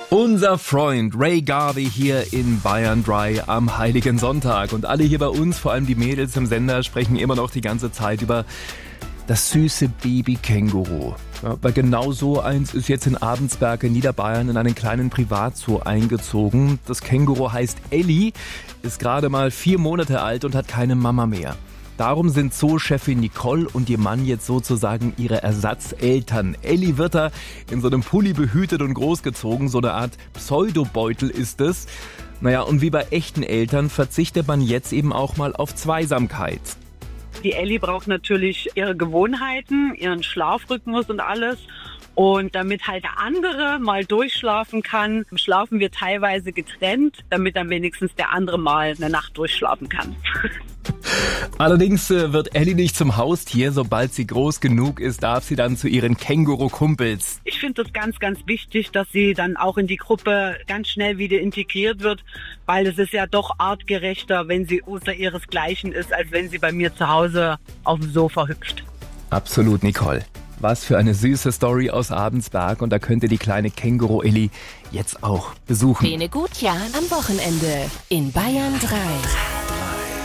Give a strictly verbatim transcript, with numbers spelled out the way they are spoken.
Unser Freund Ray Garvey hier in Bayern drei am Heiligen Sonntag. Und alle hier bei uns, vor allem die Mädels im Sender, sprechen immer noch die ganze Zeit über das süße Baby-Känguru. Ja, weil genau so eins ist jetzt in Abensberg in Niederbayern in einen kleinen Privatzoo eingezogen. Das Känguru heißt Elli, ist gerade mal vier Monate alt und hat keine Mama mehr. Darum sind Zoo-Chefin Nicole und ihr Mann jetzt sozusagen ihre Ersatzeltern. Elli wird da in so einem Pulli behütet und großgezogen, so eine Art Pseudobeutel ist es. Naja, und wie bei echten Eltern verzichtet man jetzt eben auch mal auf Zweisamkeit. Die Elli braucht natürlich ihre Gewohnheiten, ihren Schlafrhythmus und alles. Und damit halt der andere mal durchschlafen kann, schlafen wir teilweise getrennt, damit dann wenigstens der andere mal eine Nacht durchschlafen kann. Allerdings äh, wird Elli nicht zum Haustier. Sobald sie groß genug ist, darf sie dann zu ihren Känguru-Kumpels. Ich finde das ganz, ganz wichtig, dass sie dann auch in die Gruppe ganz schnell wieder integriert wird, weil es ist ja doch artgerechter, wenn sie außer ihresgleichen ist, als wenn sie bei mir zu Hause auf dem Sofa hüpft. Absolut, Nicole. Was für eine süße Story aus Abensberg, und da könnt ihr die kleine Känguru-Elli jetzt auch besuchen. Bene Gutjahr am Wochenende in Bayern drei.